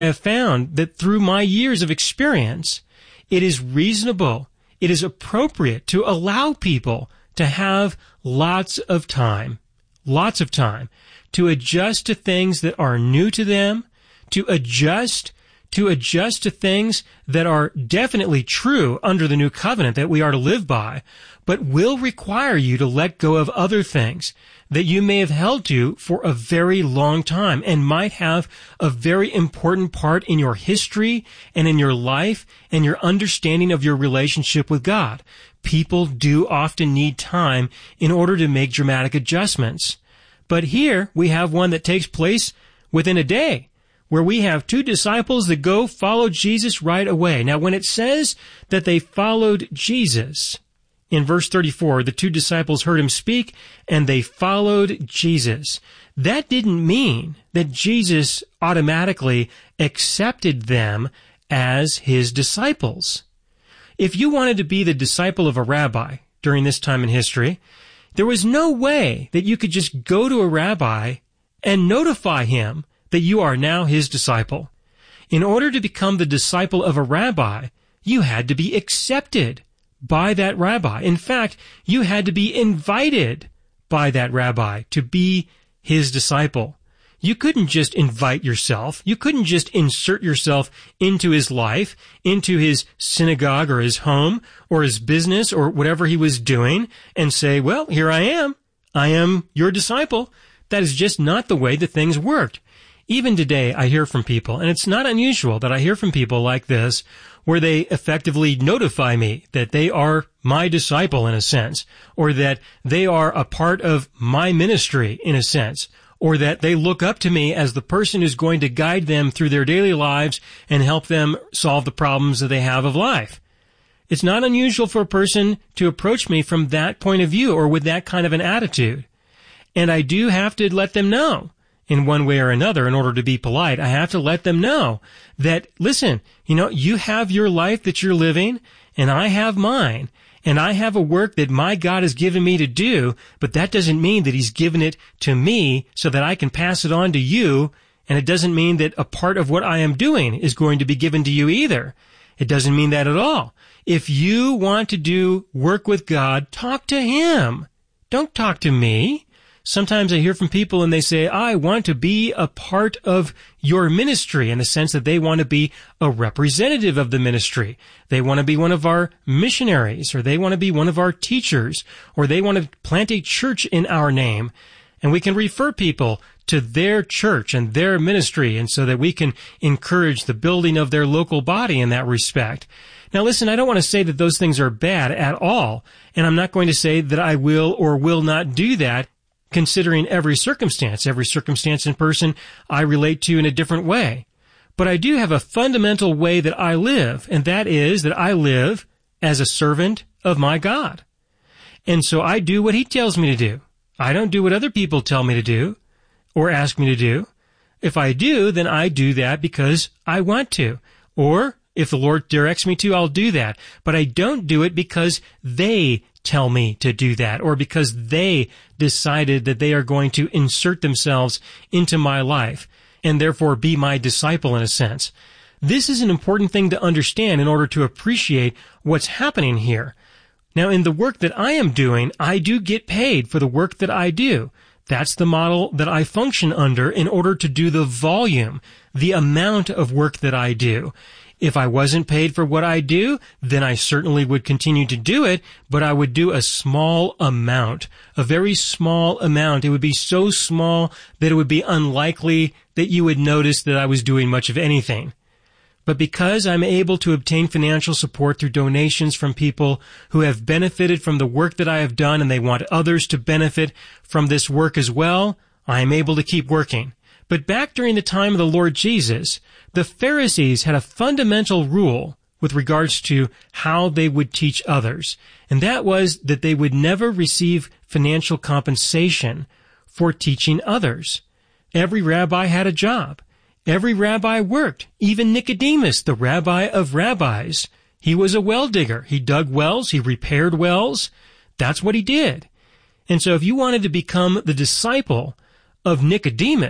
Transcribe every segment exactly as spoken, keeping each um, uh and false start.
I have found that through my years of experience, it is reasonable, it is appropriate to allow people to have lots of time, lots of time to adjust to things that are new to them, to adjust to adjust to things that are definitely true under the new covenant that we are to live by, but will require you to let go of other things that you may have held to for a very long time and might have a very important part in your history and in your life and your understanding of your relationship with God. People do often need time in order to make dramatic adjustments. But here we have one that takes place within a day, where we have two disciples that go follow Jesus right away. Now, when it says that they followed Jesus, in verse thirty-four, the two disciples heard him speak, and they followed Jesus. That didn't mean that Jesus automatically accepted them as his disciples. If you wanted to be the disciple of a rabbi during this time in history, there was no way that you could just go to a rabbi and notify him that you are now his disciple. In order to become the disciple of a rabbi, you had to be accepted by that rabbi. In fact, you had to be invited by that rabbi to be his disciple. You couldn't just invite yourself. You couldn't just insert yourself into his life, into his synagogue or his home or his business or whatever he was doing and say, well, here I am. I am your disciple. That is just not the way that things worked. Even today, I hear from people, and it's not unusual that I hear from people like this, where they effectively notify me that they are my disciple in a sense, or that they are a part of my ministry in a sense, or that they look up to me as the person who's going to guide them through their daily lives and help them solve the problems that they have of life. It's not unusual for a person to approach me from that point of view or with that kind of an attitude. And I do have to let them know, in one way or another, in order to be polite, I have to let them know that, listen, you know, you have your life that you're living, and I have mine, and I have a work that my God has given me to do, but that doesn't mean that he's given it to me so that I can pass it on to you, and it doesn't mean that a part of what I am doing is going to be given to you either. It doesn't mean that at all. If you want to do work with God, talk to him. Don't talk to me. Sometimes I hear from people and they say, I want to be a part of your ministry, in the sense that they want to be a representative of the ministry. They want to be one of our missionaries, or they want to be one of our teachers, or they want to plant a church in our name. And we can refer people to their church and their ministry, and so that we can encourage the building of their local body in that respect. Now listen, I don't want to say that those things are bad at all, and I'm not going to say that I will or will not do that, considering every circumstance. Every circumstance and person I relate to in a different way. But I do have a fundamental way that I live, and that is that I live as a servant of my God. And so I do what he tells me to do. I don't do what other people tell me to do or ask me to do. If I do, then I do that because I want to. Or if the Lord directs me to, I'll do that. But I don't do it because they tell me to do that, or because they decided that they are going to insert themselves into my life and therefore be my disciple in a sense. This is an important thing to understand in order to appreciate what's happening here. Now, in the work that I am doing, I do get paid for the work that I do. That's the model that I function under in order to do the volume, the amount of work that I do. If I wasn't paid for what I do, then I certainly would continue to do it, but I would do a small amount, a very small amount. It would be so small that it would be unlikely that you would notice that I was doing much of anything. But because I'm able to obtain financial support through donations from people who have benefited from the work that I have done, and they want others to benefit from this work as well, I am able to keep working. But back during the time of the Lord Jesus, the Pharisees had a fundamental rule with regards to how they would teach others, and that was that they would never receive financial compensation for teaching others. Every rabbi had a job. Every rabbi worked. Even Nicodemus, the rabbi of rabbis, he was a well digger. He dug wells. He repaired wells. That's what he did. And so if you wanted to become the disciple of Nicodemus,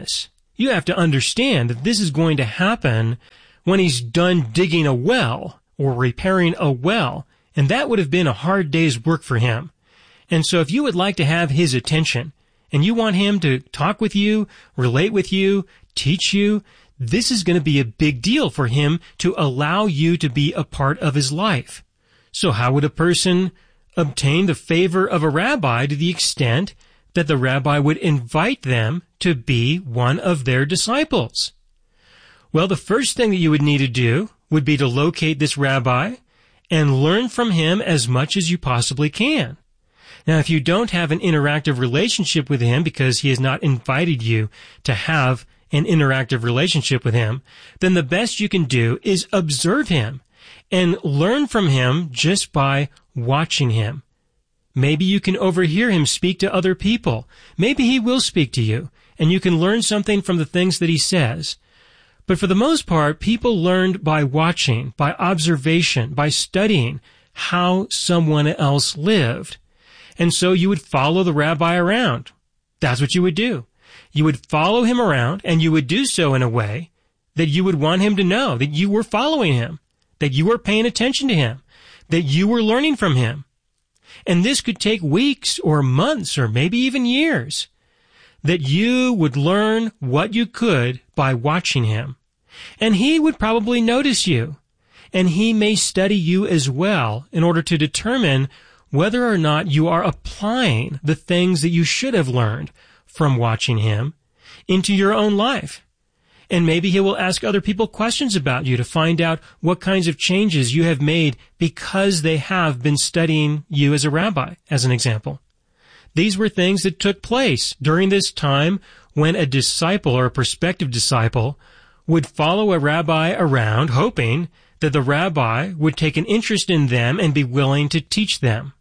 You have to understand that this is going to happen when he's done digging a well or repairing a well, and that would have been a hard day's work for him. And so if you would like to have his attention, and you want him to talk with you, relate with you, teach you, this is going to be a big deal for him to allow you to be a part of his life. So how would a person obtain the favor of a rabbi to the extent that the rabbi would invite them to be one of their disciples? Well, the first thing that you would need to do would be to locate this rabbi and learn from him as much as you possibly can. Now, if you don't have an interactive relationship with him because he has not invited you to have an interactive relationship with him, then the best you can do is observe him and learn from him just by watching him. Maybe you can overhear him speak to other people. Maybe he will speak to you, and you can learn something from the things that he says. But for the most part, people learned by watching, by observation, by studying how someone else lived. And so you would follow the rabbi around. That's what you would do. You would follow him around, and you would do so in a way that you would want him to know that you were following him, that you were paying attention to him, that you were learning from him. And this could take weeks or months or maybe even years, that you would learn what you could by watching him. And he would probably notice you, and he may study you as well in order to determine whether or not you are applying the things that you should have learned from watching him into your own life. And maybe he will ask other people questions about you to find out what kinds of changes you have made because they have been studying you as a rabbi, as an example. These were things that took place during this time when a disciple or a prospective disciple would follow a rabbi around, hoping that the rabbi would take an interest in them and be willing to teach them.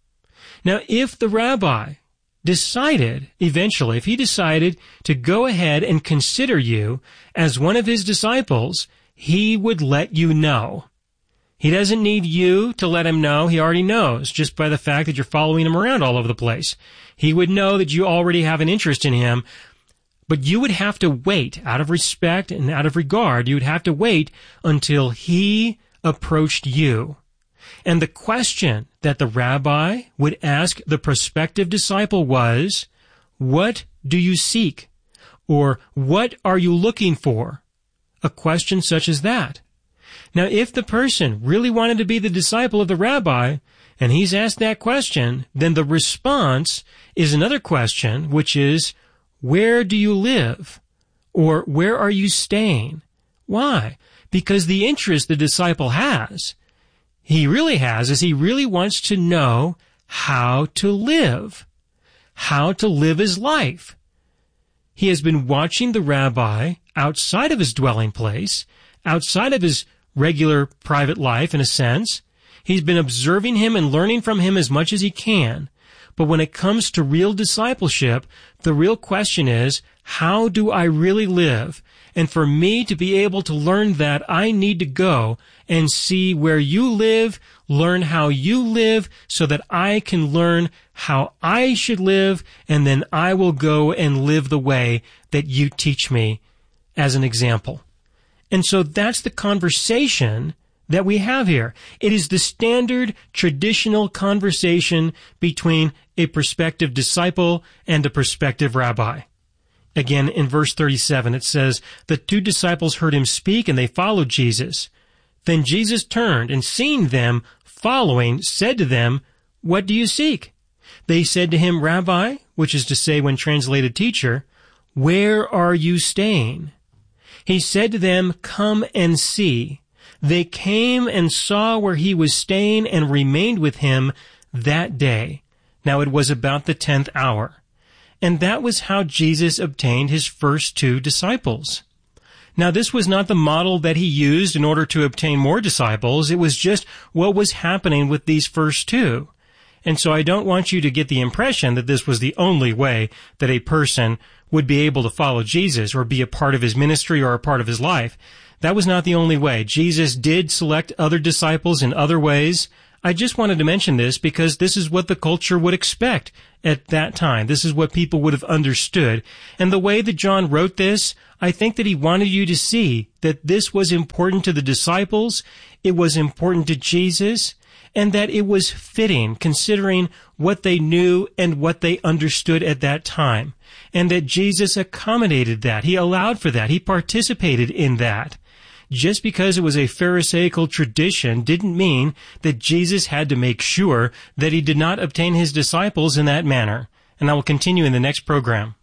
Now, if the rabbi decided, eventually, if he decided to go ahead and consider you as one of his disciples, he would let you know. He doesn't need you to let him know. He already knows just by the fact that you're following him around all over the place. He would know that you already have an interest in him, but you would have to wait out of respect and out of regard. You would have to wait until he approached you. And the question that the rabbi would ask the prospective disciple was, what do you seek? Or what are you looking for? A question such as that. Now, if the person really wanted to be the disciple of the rabbi, and he's asked that question, then the response is another question, which is, where do you live? Or where are you staying? Why? Because the interest the disciple has, he really has, is he really wants to know how to live, how to live his life. He has been watching the rabbi outside of his dwelling place, outside of his regular private life in a sense. He's been observing him and learning from him as much as he can. But when it comes to real discipleship, the real question is, how do I really live? And for me to be able to learn that, I need to go and see where you live, learn how you live, so that I can learn how I should live, and then I will go and live the way that you teach me as an example. And so that's the conversation that we have here. It is the standard traditional conversation between a prospective disciple and a prospective rabbi. Again, in verse thirty-seven, it says, the two disciples heard him speak, and they followed Jesus. Then Jesus turned, and seeing them following, said to them, what do you seek? They said to him, Rabbi, which is to say, when translated teacher, where are you staying? He said to them, come and see. They came and saw where he was staying and remained with him that day. Now it was about the tenth hour. And that was how Jesus obtained his first two disciples. Now, this was not the model that he used in order to obtain more disciples. It was just what was happening with these first two. And so I don't want you to get the impression that this was the only way that a person would be able to follow Jesus or be a part of his ministry or a part of his life. That was not the only way. Jesus did select other disciples in other ways. I just wanted to mention this because this is what the culture would expect at that time. This is what people would have understood. And the way that John wrote this, I think that he wanted you to see that this was important to the disciples, it was important to Jesus, and that it was fitting considering what they knew and what they understood at that time. And that Jesus accommodated that. He allowed for that. He participated in that. Just because it was a Pharisaical tradition didn't mean that Jesus had to make sure that he did not obtain his disciples in that manner. And I will continue in the next program.